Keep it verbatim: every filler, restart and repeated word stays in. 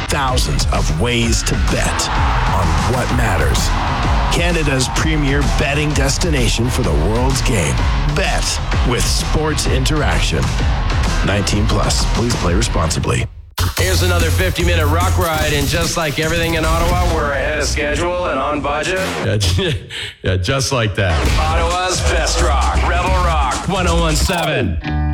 thousands of ways to bet on what matters. Canada's premier betting destination for the world's game. Bet with Sports Interaction. nineteen plus. Please play responsibly. Here's another fifty-minute rock ride, and just like everything in Ottawa, we're ahead of schedule and on budget. Yeah, yeah, just like that. Ottawa's best rock, Rebel Rock, one oh one seven.